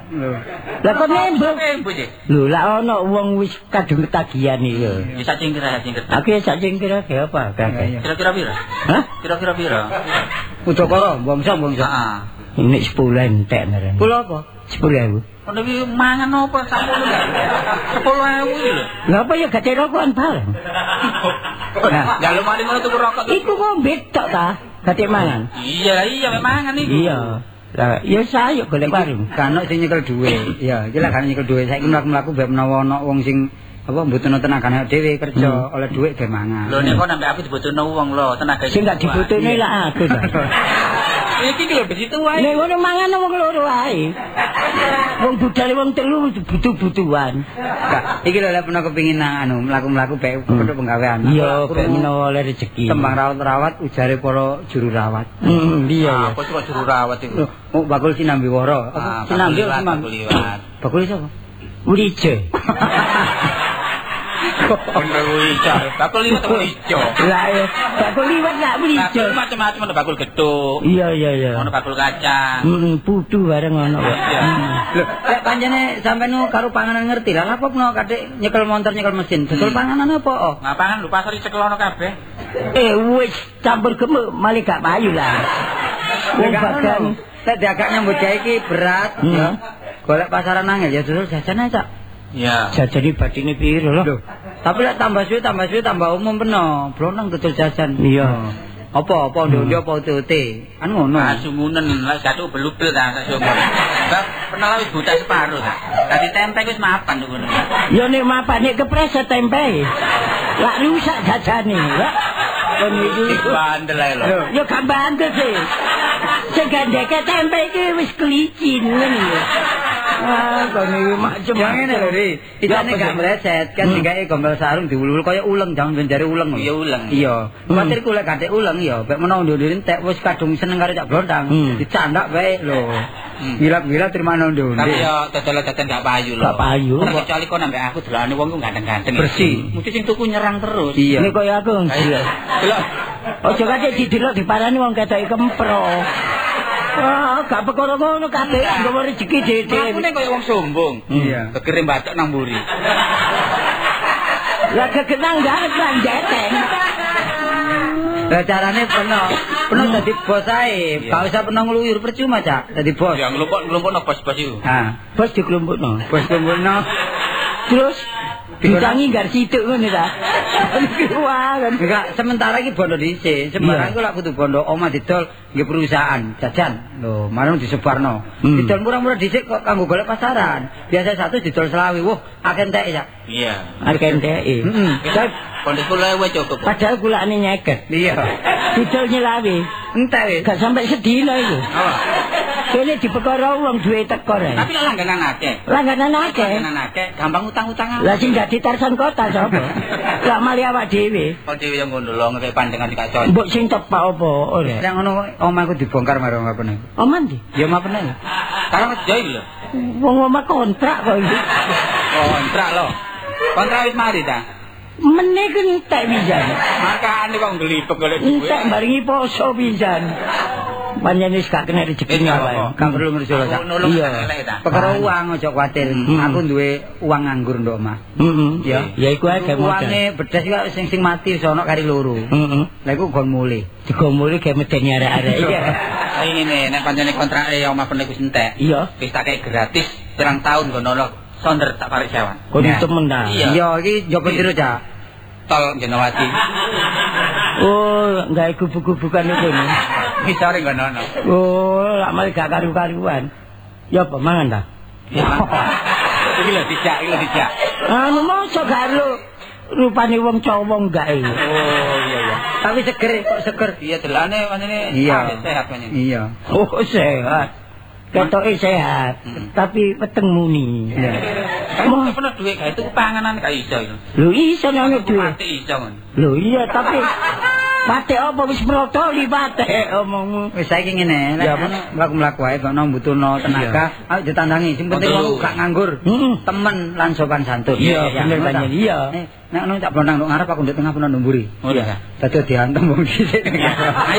Lah kok nembung. Lho lah ana wong wis kadung ketagihan iki lho. Ya sak cingkir. Aku ya sak cingkir apa? Kira-kira pira? Hah? Kira-kira pira? Udakara, bangsa. Heeh. Ini 10 entek naren. 10 apa? 10.000. Ono iki mangan apa sakmono lho. 10.000 iki lho. Lah apa ya gak rokokan bareng. Nah, kalau mari ngono tuku rokok. Iku ngombe tok ta? Gak mangan. Iya mangan iku. Iya. Lah ya saya golek warung. Kan sing nyekel dhuwit. Ya, iki lah kan nyekel dhuwit. Saiki mlaku-mlaku mbek menawa ana wong sing apa mbutuhno tenagane dhewe kerja oleh dhuwit ge mangan. Lho nek kok nambah aku dibutuhno wong lho, tenaga sing gak dibutuhne lah aku ta. Iki lho begitu wae. Nek ngono mangan wong loro wae. Wong budal wong telu butuh-butuhan. Iki lho lek pernah kepengin anu mlaku-mlaku bae kepethuk penggawean. Iya, bae menawa oleh rezeki. Tembang rawat-rawat ujare para juru rawat. Iya. Apa kok juru rawat iku? Oh, bakul sinambi wara. Sinambi liwat. Bakul sapa? Ulice. Ono ijo. Bakul liwat ijo. Lah ya, bakul liwat gak ijo. Macam-macam ono bakul gedhuk. Iya. Ono bakul kacang. Putu bareng ono. Lho, lek pancene sampean karo panganan ngerti lah apa no kadek nyekel motor nyekel mesin. Betul panganan apa? Oh, ngapangan lho pasar dicekel ono kabeh. Wis campur gemuk malih gak payu lah. Wong bagan lek diagak nyambut gawe iki berat ya. Golek pasaran angel ya dulu jajan aja. Iya. Jajane batine piro lho. Tapi lek tambah suwe tambah umum peno. Blonong dodol jajan. Iya. Apa ondo apa uti-uti. Kan ngono. Sunggunen lek satu belubel ta sak sungguh. Bab pernah wis buta separo ta. Dadi tempe wis mapan lho ngono. Ya nek mapan nek kepreset tempe. Lah rusak jajane, ya. Kon iki bandel ae lho. Ya gak bandel sih. Sing gandeke tempe iki wis kelicin ngene lho. Kon iki macem ngene lho, Ri. Isane gak meleset kan digawe gombal sarung diulul kaya uleng jangan benjare uleng. Iya uleng. Iya. Kuwatir kula gak uleng ya, mek menawa ndur entek wis kadung seneng karo cak blontang. Dicandak bae lho. Gila-gila terima ndur. Tapi ya dodol jajan gak payu lho. Gak payu. Kecuali kok nambah aku delane wong ku ganteng-ganteng. Bersih. Mesti sing tuku nyerang terus. Iya. Nek kaya aku. Delok. Ojo kate didelok diparani wong ketoke kempro. Wah, gak perkara ngono kabeh nggawa rezeki dhewe. Aku nek kaya wong sombong. Iya. Kekirim batok nang mburi. Lah kekenang banget lan jeteng. Lah carane peno dadi bos ae. Gak usah peno ngluyur percuma, Cak. Dadi bos. Ya nglumpuk-nglumpukno bos-bos iku. Ha, Bos dikelumpukno. bos kumpulno. Terus ditangi gar situk ngono ta. Wah, kan. Enggak, sementara iki bondo dhisik. Sembarang ku lak kudu bondo omah didol nggih perusahaan jajan. Lho, marang disebarno. Didol murah-murah dhisik kok kanggo golek pasaran. Biasa 100 didol 20. Wah, akeh entek ya. Iya. Akeh enteke. Kita pondok kula wae cukup. Padahal kulane nyeket. Iya. Didol nyelawe. Entek wis. Gak sampai sedina iku. Apa? Kene dipekara wong duwe tekor ae. Tapi langganan akeh. Langganan akeh. Langganan akeh, gampang utang-utangan. Lah sing dadi tarsan kota sapa? Lah mali awak dhewe. Kok dhewe yang ngono lho ngeke pandangan gak cocok. Mbok sing tepak apa ora? Nek ngono omahku dibongkar marang ngapane. Oman di. Ya mapene. Karang joi lho. Wong omah kontrak kok iki. Kontrak lho. Kontrak wis mari ta. Meneh ku entek pisan. Makane kok nglipek golek duit. Entek barengi poso pisan. Panjenengan wis gak kena rezeki wae. Gak perlu ngerti lho, Cak. Iya. Perkara uang aja kuwatir. Aku duwe uang nganggur ndok omah. Ya. Ya iku ae gak modal. Uange bedes kok sing mati iso ana kari loro. Lah iku gon mulih. Digomuli ge medeni arek-arek. Iya. Ini nek pancene kontrake omah penek wis entek. Iya. Wis tak kei gratis pirang tahun kono lho. Sonder tak parik jawan. Kon temen ta. Iya, iki njogo piro, Cak? Tol Jenawati. Oh, gawe gubuk-gubukan itu nih. Misare ngono. Oh, lak mari gak karu-karuan. Ya apa mangan ta? Ya. Iki lho dijak. Anu mosok gak lu rupane wong cowong gak iki. Oh iya. Tapi seger kok seger. Iya delane pancene sehat pancene. Iya. Oh, sehat. Ketoke sehat, tapi weteng muni. Iya. Kamu pernah duwe gawe itu panganan gak iso lho. Lho iso nang duwe. Mati iso ngono. Lho iya tapi patek apa wis merotoli patek omongmu. Wis saiki ngene, nek mlaku-mlaku wae kok nang butuhno tenaga, ayo ditandangi. Sing penting wong gak nganggur. Temen lan sopan santun. Iya, bener panjenengan. Iya. Nek ono tak blonang nduk ngarep aku nduk tengah pun nduk mburi. Oh iya. Dadi diantem wong dhisik.